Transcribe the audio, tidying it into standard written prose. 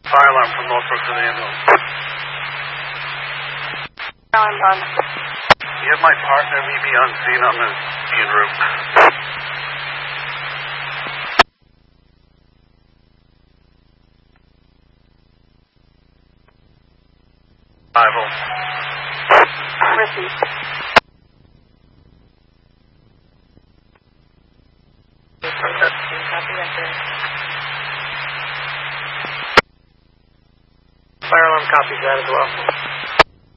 Fire alarm from Norfolk to the ambulance. I'm on. You have my partner meet me on scene on the en route. 5-0. Received. Fire alarm copies that as well.